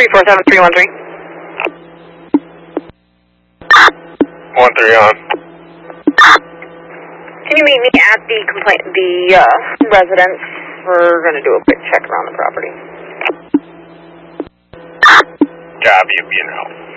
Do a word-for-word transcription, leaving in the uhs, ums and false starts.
three four seven three one three. One three on. Can you meet me at the complaint, the uh, residence? We're going to do a quick check around the property. Copy, you know.